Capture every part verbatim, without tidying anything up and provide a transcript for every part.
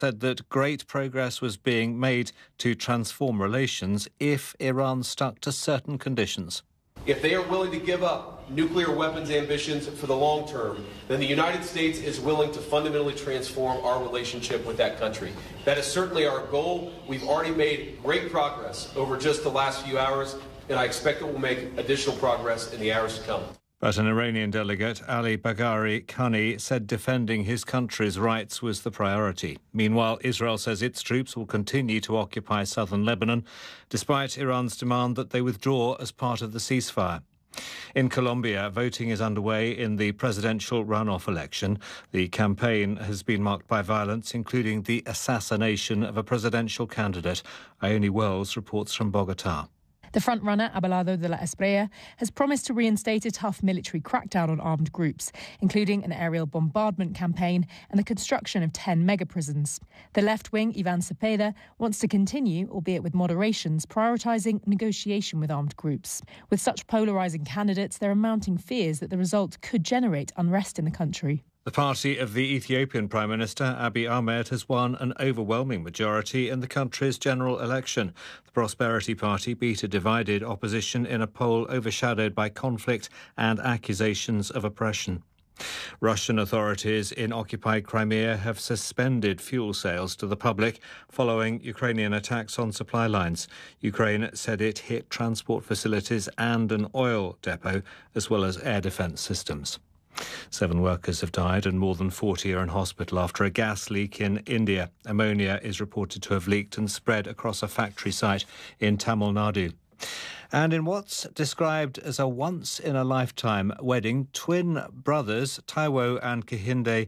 said that great progress was being made to transform relations if Iran stuck to certain conditions. If they are willing to give up nuclear weapons ambitions for the long term, then the United States is willing to fundamentally transform our relationship with that country. That is certainly our goal. We've already made great progress over just the last few hours, and I expect that we'll make additional progress in the hours to come. But an Iranian delegate, Ali Bagheri Khani, said defending his country's rights was the priority. Meanwhile, Israel says its troops will continue to occupy southern Lebanon, despite Iran's demand that they withdraw as part of the ceasefire. In Colombia, voting is underway in the presidential runoff election. The campaign has been marked by violence, including the assassination of a presidential candidate. Ione Wells reports from Bogotá. The frontrunner, Abelardo de la Espriella, has promised to reinstate a tough military crackdown on armed groups, including an aerial bombardment campaign and the construction of ten mega-prisons. The left-wing, Ivan Cepeda, wants to continue, albeit with moderations, prioritising negotiation with armed groups. With such polarising candidates, there are mounting fears that the result could generate unrest in the country. The party of the Ethiopian Prime Minister, Abiy Ahmed, has won an overwhelming majority in the country's general election. The Prosperity Party beat a divided opposition in a poll overshadowed by conflict and accusations of oppression. Russian authorities in occupied Crimea have suspended fuel sales to the public following Ukrainian attacks on supply lines. Ukraine said it hit transport facilities and an oil depot, as well as air defence systems. Seven workers have died and more than forty are in hospital after a gas leak in India. Ammonia is reported to have leaked and spread across a factory site in Tamil Nadu. And in what's described as a once-in-a-lifetime wedding, twin brothers Taiwo and Kehinde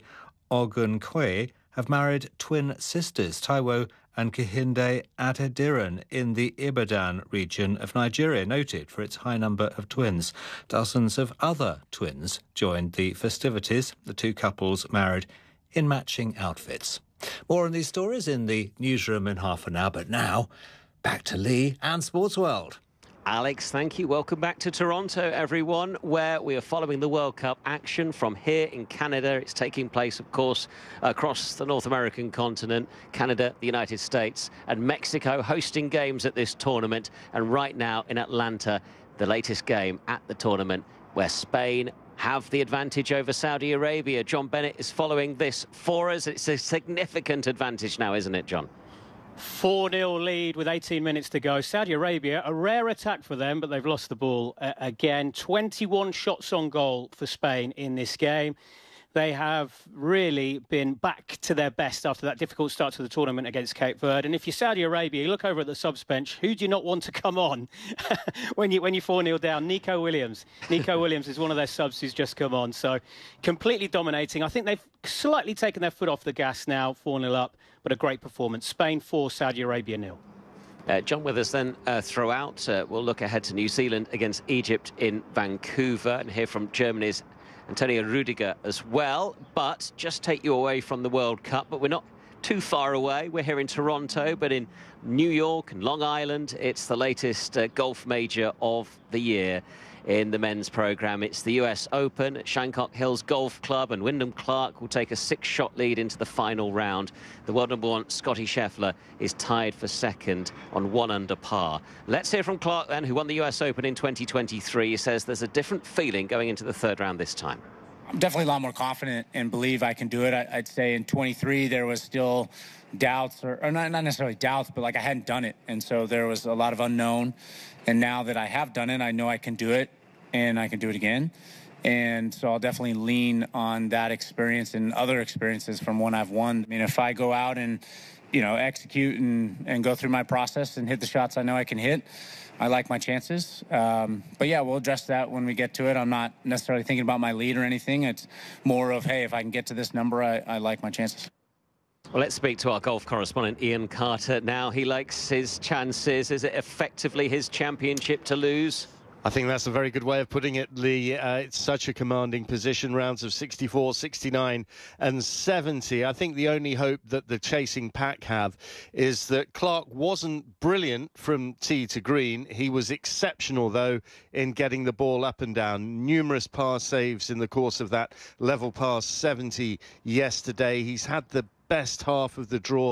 Ogunkwe have married twin sisters, Taiwo and Kehinde Adediran, in the Ibadan region of Nigeria, noted for its high number of twins. Dozens of other twins joined the festivities. The two couples married in matching outfits. More on these stories in the newsroom in half an hour, but now back to Lee and Sports World. Alex, thank you. Welcome back to Toronto, everyone, where we are following the World Cup action from here in Canada. It's taking place, of course, across the North American continent, Canada, the United States, and Mexico hosting games at this tournament. And right now in Atlanta, the latest game at the tournament, where Spain have the advantage over Saudi Arabia. John Bennett is following this for us. It's a significant advantage now, isn't it, John? four nil lead with eighteen minutes to go. Saudi Arabia, a rare attack for them, but they've lost the ball uh, again. twenty-one shots on goal for Spain in this game. They have really been back to their best after that difficult start to the tournament against Cape Verde. And if you're Saudi Arabia, you look over at the subs bench, who do you not want to come on when, you, when you're four nil down? Nico Williams. Nico Williams is one of their subs who's just come on. So completely dominating. I think they've slightly taken their foot off the gas now, four nil up, but a great performance. Spain four, Saudi Arabia nil. Uh, John, with us then uh, throughout. Uh, we'll look ahead to New Zealand against Egypt in Vancouver and hear from Germany's Antonio Rudiger as well. But just take you away from the World Cup. But we're not too far away. We're here in Toronto, but in New York and Long Island, it's the latest uh, golf major of the year in the men's programme. It's the U S Open at Shancock Hills Golf Club, and Wyndham Clark will take a six-shot lead into the final round. The world number one, Scottie Scheffler, is tied for second on one under par. Let's hear from Clark then, who won the U S Open in twenty twenty-three. He says there's a different feeling going into the third round this time. I'm definitely a lot more confident and believe I can do it. I, I'd say in twenty-three there was still doubts, or, or not, not necessarily doubts, but like I hadn't done it. And so there was a lot of unknown. And now that I have done it, I know I can do it, and I can do it again. And so I'll definitely lean on that experience and other experiences from when I've won. I mean, if I go out and, you know, execute and, and go through my process and hit the shots I know I can hit, I like my chances. Um, but, yeah, we'll address that when we get to it. I'm not necessarily thinking about my lead or anything. It's more of, hey, if I can get to this number, I, I like my chances. Well, let's speak to our golf correspondent, Ian Carter. Now, he likes his chances. Is it effectively his championship to lose? I think that's a very good way of putting it, Lee. Uh, it's such a commanding position, rounds of sixty-four, sixty-nine and seventy. I think the only hope that the chasing pack have is that Clark wasn't brilliant from tee to green. He was exceptional, though, in getting the ball up and down. Numerous par saves in the course of that level par seventy yesterday. He's had the best half of the draw